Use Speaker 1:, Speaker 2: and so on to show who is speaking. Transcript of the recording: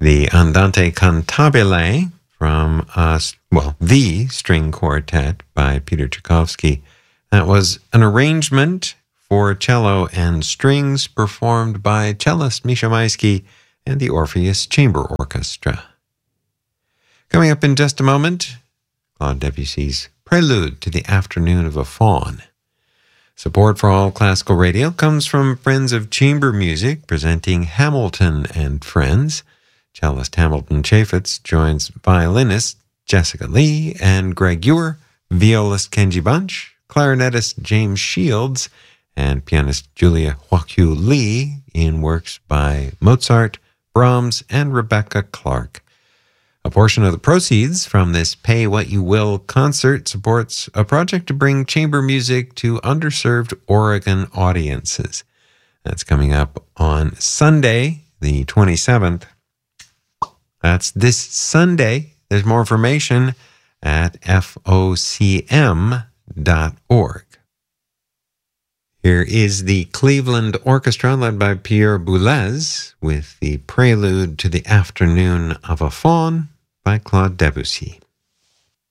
Speaker 1: The Andante Cantabile from, the string quartet by Peter Tchaikovsky. That was an arrangement for cello and strings performed by cellist Misha Maisky and the Orpheus Chamber Orchestra. Coming up in just a moment, Claude Debussy's Prelude to the Afternoon of a Faun. Support for All Classical Radio comes from Friends of Chamber Music, presenting Hamilton and Friends. Cellist Hamilton Chaffetz joins violinist Jessica Lee and Greg Ewer, violist Kenji Bunch, clarinetist James Shields, and pianist Julia Huakyu Lee in works by Mozart, Brahms, and Rebecca Clark. A portion of the proceeds from this Pay What You Will concert supports a project to bring chamber music to underserved Oregon audiences. That's coming up on Sunday, the 27th. That's this Sunday. There's more information at FOCM.org. Here is the Cleveland Orchestra led by Pierre Boulez with the Prelude to the Afternoon of a Faun by Claude Debussy.